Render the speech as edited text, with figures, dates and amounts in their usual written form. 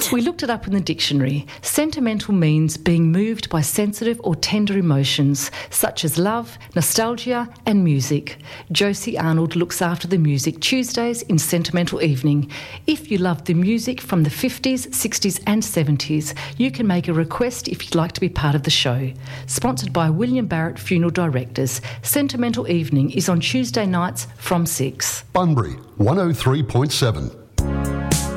We looked it up in the dictionary. Sentimental means being moved by sensitive or tender emotions, such as love, nostalgia and music. Josie Arnold looks after the music Tuesdays in Sentimental Evening. If you love the music from the 50s, 60s and 70s, you can make a request if you'd like to be part of the show. Sponsored by William Barrett Funeral Directors, Sentimental Evening is on Tuesday nights from 6. Bunbury, 103.7.